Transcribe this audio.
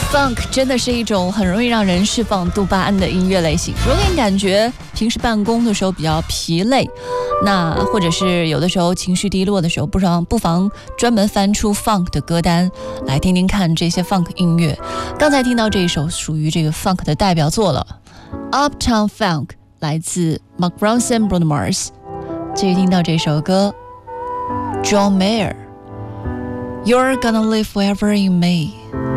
Funk 真的是一种很容易让人释放多巴胺的音乐类型。如果你感觉平时办公的时候比较疲累，那或者是有的时候情绪低落的时候，不妨专门翻出 Funk 的歌单来听听看这些 Funk 音乐。刚才听到这一首属于这个 Funk 的代表作了， Uptown Funk 来自 Mark Ronson Bruno Mars。 继续听到这首歌 John Mayer， You're gonna live wherever you may。